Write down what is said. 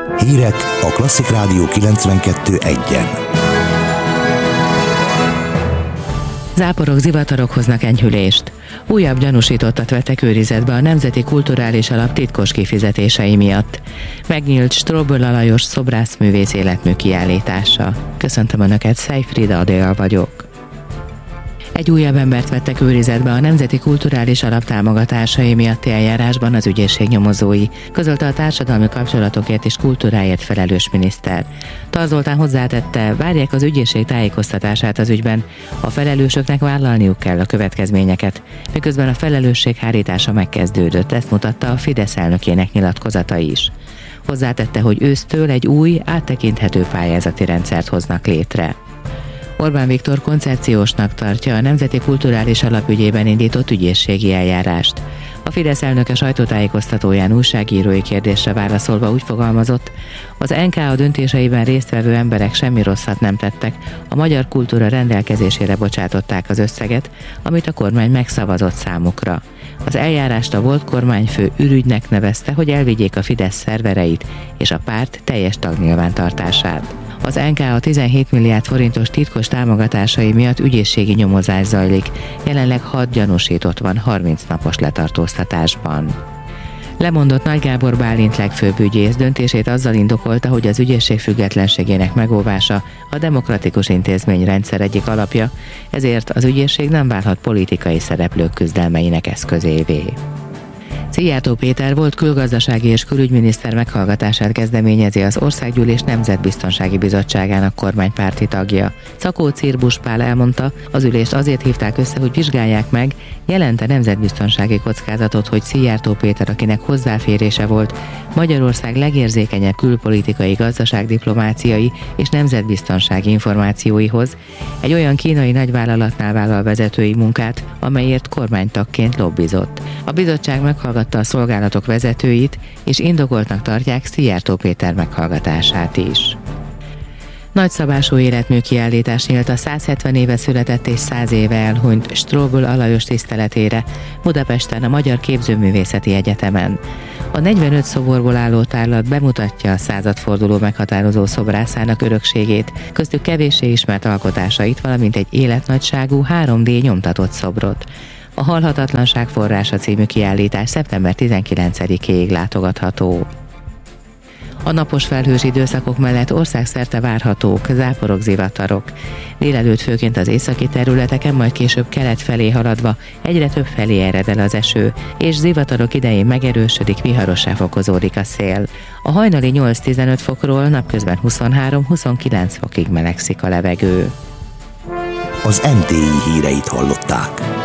Hírek a Klasszik Rádió 92.1-en. Záporok, zivatarok hoznak enyhülést. Újabb gyanúsítottat vettek őrizetbe a Nemzeti Kulturális Alap titkos kifizetései miatt. Megnyílt Strobl Alajos szobrászművész életmű kiállítása. Köszöntöm Önöket, Szejfrida Adél vagyok. Egy újabb embert vettek őrizetbe a Nemzeti Kulturális Alap támogatásai miatti eljárásban az ügyészség nyomozói, közölte a társadalmi kapcsolatokért és kultúráért felelős miniszter. Tar Zoltán hozzátette, várják az ügyészség tájékoztatását az ügyben, a felelősöknek vállalniuk kell a következményeket, miközben a felelősség hárítása megkezdődött, ezt mutatta a Fidesz elnökének nyilatkozata is. Hozzátette, hogy ősztől egy új, áttekinthető pályázati rendszert hoznak létre. Orbán Viktor koncepciósnak tartja a Nemzeti Kulturális Alap ügyében indított ügyészségi eljárást. A Fidesz elnöke sajtótájékoztatóján újságírói kérdésre válaszolva úgy fogalmazott, az NKA döntéseiben résztvevő emberek semmi rosszat nem tettek, a magyar kultúra rendelkezésére bocsátották az összeget, amit a kormány megszavazott számukra. Az eljárást a volt kormányfő ürügynek nevezte, hogy elvigyék a Fidesz szervereit és a párt teljes tagnyilvántartását. Az NKA 17 milliárd forintos titkos támogatásai miatt ügyészségi nyomozás zajlik, jelenleg 6 gyanúsított van 30 napos letartóztatásban. Lemondott Nagy Gábor Bálint legfőbb ügyész, döntését azzal indokolta, hogy az ügyészség függetlenségének megóvása a demokratikus intézményrendszer egyik alapja, ezért az ügyészség nem válhat politikai szereplők küzdelmeinek eszközévé. Szijjártó Péter volt külgazdasági és külügyminiszter meghallgatását kezdeményezi az Országgyűlés Nemzetbiztonsági Bizottságának kormánypárti tagja. Szakó Cirbusz Pál elmondta, az ülést azért hívták össze, hogy vizsgálják meg, jelente nemzetbiztonsági kockázatot, hogy Szijjártó Péter, akinek hozzáférése volt Magyarország legérzékenyebb külpolitikai, gazdaságdiplomáciai és nemzetbiztonsági információihoz, egy olyan kínai nagyvállalatnál vállal vezetői munkát, amelyért kormánytagként lobbizott. A bizottság meghallgatta a szolgálatok vezetőit, és indokoltnak tartják Szijjártó Péter meghallgatását is. Nagyszabású életmű kiállítás nyílt a 170 éve született és 100 éve elhunyt Strobl Alajos tiszteletére Budapesten a Magyar Képzőművészeti Egyetemen. A 45 szoborból álló tárlat bemutatja a századforduló meghatározó szobrászának örökségét, köztük kevéssé ismert alkotásait, valamint egy életnagyságú 3D nyomtatott szobrot. A Halhatatlanság forrása című kiállítás szeptember 19-ig látogatható. A napos felhős időszakok mellett országszerte várhatók záporok, zivatarok. Délelőtt főként az északi területeken, majd később kelet felé haladva egyre több felé ered el az eső, és zivatarok idején megerősödik, viharossá fokozódik a szél. A hajnali 8-15 fokról napközben 23-29 fokig melegszik a levegő. Az NTI híreit hallották.